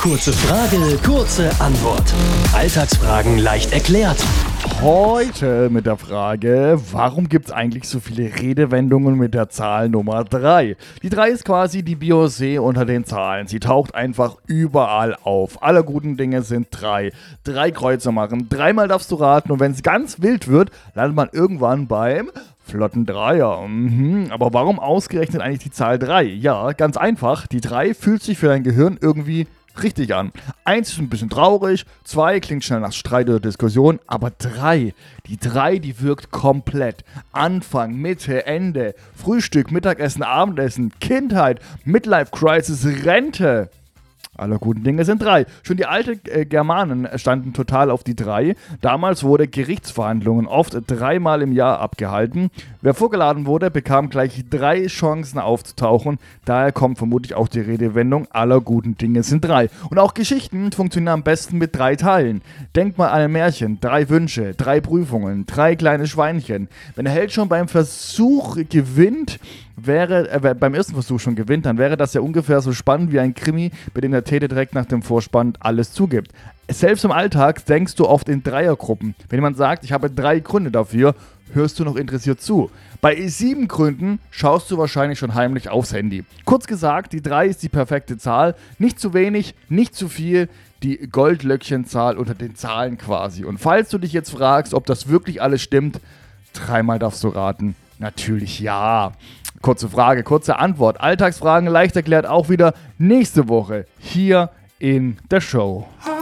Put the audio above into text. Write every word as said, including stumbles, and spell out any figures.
Kurze Frage, kurze Antwort. Alltagsfragen leicht erklärt. Heute mit der Frage, warum gibt es eigentlich so viele Redewendungen mit der Zahl Nummer drei? Die drei ist quasi die Beyoncé unter den Zahlen. Sie taucht einfach überall auf. Alle guten Dinge sind drei. Drei Kreuze machen, dreimal darfst du raten und wenn es ganz wild wird, landet man irgendwann beim flotten Dreier. Mhm. Aber warum ausgerechnet eigentlich die Zahl drei? Ja, ganz einfach. Die drei fühlt sich für dein Gehirn irgendwie richtig an. Eins ist ein bisschen traurig, zwei klingt schnell nach Streit oder Diskussion, aber drei, die drei, die wirkt komplett. Anfang, Mitte, Ende, Frühstück, Mittagessen, Abendessen, Kindheit, Midlife Crisis, Rente. Alle guten Dinge sind drei. Schon die alten äh, Germanen standen total auf die drei. Damals wurde Gerichtsverhandlungen oft dreimal im Jahr abgehalten. Wer vorgeladen wurde, bekam gleich drei Chancen aufzutauchen. Daher kommt vermutlich auch die Redewendung, aller guten Dinge sind drei. Und auch Geschichten funktionieren am besten mit drei Teilen. Denkt mal an ein Märchen, drei Wünsche, drei Prüfungen, drei kleine Schweinchen. Wenn der Held schon beim Versuch gewinnt, wäre, äh, beim ersten Versuch schon gewinnt, dann wäre das ja ungefähr so spannend wie ein Krimi, bei dem der Täter direkt nach dem Vorspann alles zugibt. Selbst im Alltag denkst du oft in Dreiergruppen. Wenn jemand sagt, ich habe drei Gründe dafür, hörst du noch interessiert zu. Bei sieben Gründen schaust du wahrscheinlich schon heimlich aufs Handy. Kurz gesagt, die drei ist die perfekte Zahl. Nicht zu wenig, nicht zu viel. Die Goldlöckchenzahl unter den Zahlen quasi. Und falls du dich jetzt fragst, ob das wirklich alles stimmt, dreimal darfst du raten. Natürlich ja. Kurze Frage, kurze Antwort. Alltagsfragen leicht erklärt auch wieder nächste Woche hier in der Show.